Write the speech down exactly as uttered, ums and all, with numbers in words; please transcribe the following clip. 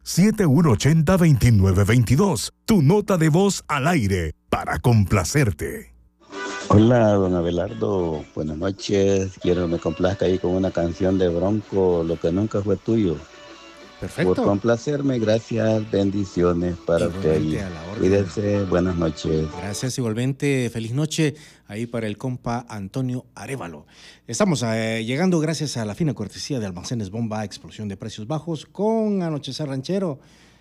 siete uno ocho cero, dos nueve dos dos. Tu nota de voz al aire para complacerte. Hola, don Abelardo. Buenas noches. Quiero que me complazca ahí con una canción de Bronco, Lo que nunca fue tuyo. Perfecto. Por complacerme, gracias, bendiciones para usted allí. Cuídense, buenas noches. Gracias, igualmente, feliz noche ahí para el compa Antonio Arévalo. Estamos eh, llegando gracias a la fina cortesía de Almacenes Bomba, explosión de precios bajos con Anochecer Ranchero.